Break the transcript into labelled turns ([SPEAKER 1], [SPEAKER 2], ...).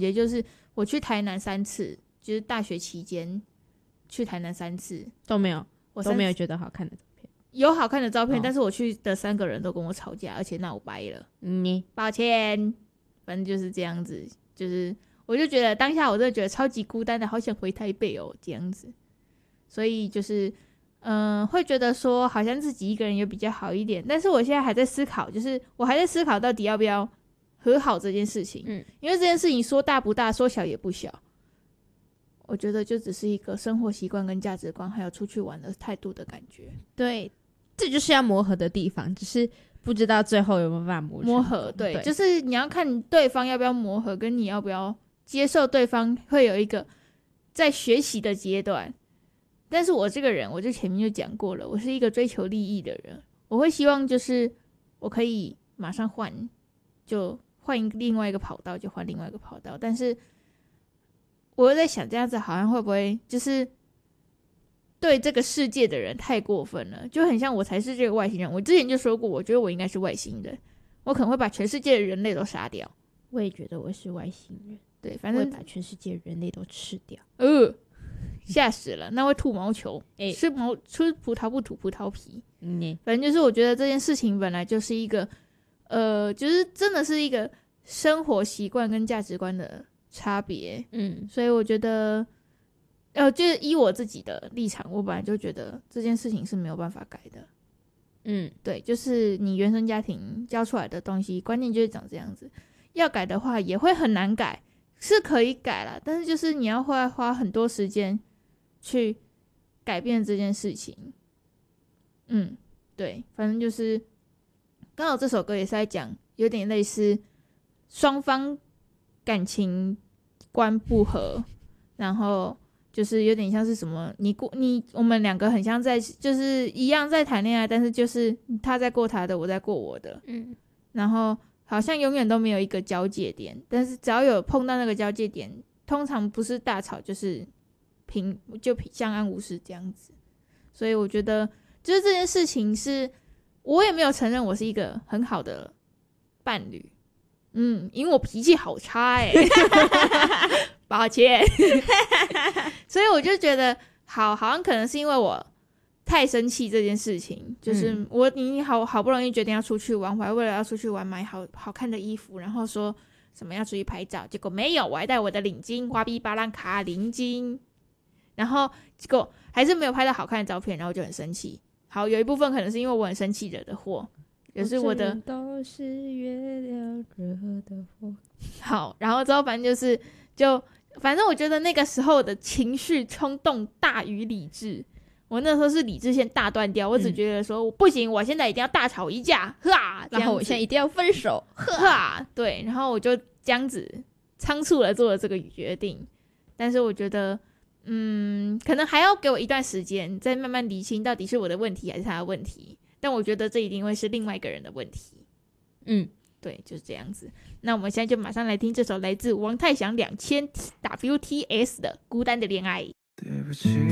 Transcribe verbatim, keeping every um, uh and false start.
[SPEAKER 1] 结就是我去台南三次，就是大学期间去台南三次
[SPEAKER 2] 都没有，
[SPEAKER 1] 我
[SPEAKER 2] 都没有觉得好看的照片。
[SPEAKER 1] 有好看的照片、
[SPEAKER 2] 哦、
[SPEAKER 1] 但是我去的三个人都跟我吵架，而且闹掰了。
[SPEAKER 2] 嗯，
[SPEAKER 1] 抱歉，反正就是这样子。就是我就觉得当下我真的觉得超级孤单的，好想回台北哦，这样子。所以就是嗯、呃，会觉得说好像自己一个人也比较好一点，但是我现在还在思考，就是我还在思考到底要不要和好这件事情。嗯，因为这件事情说大不大，说小也不小。我觉得就只是一个生活习惯跟价值观，还有出去玩的态度的感觉。
[SPEAKER 2] 对，这就是要磨合的地方，只是不知道最后有没有办法磨
[SPEAKER 1] 磨合。对，对，就是你要看对方要不要磨合，跟你要不要接受对方会有一个在学习的阶段。但是我这个人，我就前面就讲过了，我是一个追求利益的人，我会希望就是我可以马上换，就换另外一个跑道，就换另外一个跑道。但是我又在想，这样子好像会不会就是对这个世界的人太过分了，就很像我才是这个外星人。我之前就说过，我觉得我应该是外星人，我可能会把全世界的人类都杀掉。
[SPEAKER 2] 我也觉得我是外星人，
[SPEAKER 1] 对，反正
[SPEAKER 2] 会把全世界人类都吃掉。
[SPEAKER 1] 呃，吓死了，那会吐毛球，哎、欸，吃毛吃葡萄不吐葡萄皮。嗯，反正就是我觉得这件事情本来就是一个，呃，就是真的是一个生活习惯跟价值观的差别。嗯，所以我觉得。呃，就是依我自己的立场，我本来就觉得这件事情是没有办法改的。嗯，对，就是你原生家庭教出来的东西，观念就是长这样子。要改的话，也会很难改，是可以改啦，但是就是你要花花很多时间去改变这件事情。嗯，对，反正就是刚好这首歌也是在讲，有点类似双方感情观不合，然后。就是有点像是什么，你过你我们两个很像在，就是一样在谈恋爱，但是就是他在过他的，我在过我的，嗯，然后好像永远都没有一个交界点，但是只要有碰到那个交界点，通常不是大吵就是平就相安无事这样子。所以我觉得，就是这件事情是，我也没有承认我是一个很好的伴侣，嗯，因为我脾气好差哎、欸。抱歉所以我就觉得好好像可能是因为我太生气这件事情，就是我你好好不容易决定要出去玩，我还为了要出去玩买好好看的衣服，然后说什么要出去拍照，结果没有，我还带我的领巾花比巴兰卡领巾，然后结果还是没有拍到好看的照片，然后就很生气。好，有一部分可能是因为我很生气惹的祸，也是我的
[SPEAKER 2] 都是月亮惹的祸。
[SPEAKER 1] 好，然后之后反正就是就反正我觉得那个时候的情绪冲动大于理智，我那时候是理智线大断掉，我只觉得说、嗯、不行，我现在一定要大吵一架，哈，
[SPEAKER 2] 然后我现在一定要分手，
[SPEAKER 1] 哈，对，然后我就这样子仓促的做了这个决定。但是我觉得嗯，可能还要给我一段时间再慢慢理清到底是我的问题还是他的问题，但我觉得这一定会是另外一个人的问题。嗯，对，就是这样子。那我们现在就马上来听这首来自王太祥两千 W T S 的《孤单的恋爱》。
[SPEAKER 3] 对不起